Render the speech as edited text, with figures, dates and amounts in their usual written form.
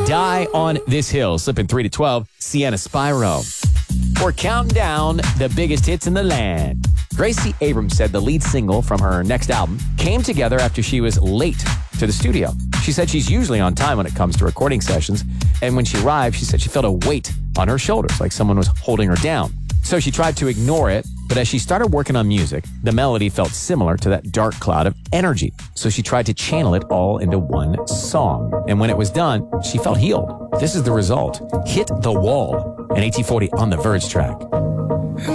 Die on This Hill, slipping 3 to 12, Sienna Spyro. We're counting down the biggest hits in the land. Gracie Abrams said the lead single from her next album came together after she was late to the studio. She said she's usually on time when it comes to recording sessions, and when she arrived, she said she felt a weight on her shoulders, like someone was holding her down. So she tried to ignore it, but as she started working on music, the melody felt similar to that dark cloud of energy. So she tried to channel it all into one song. And when it was done, she felt healed. This is the result. Hit the Wall, an 1840 On the Verge track.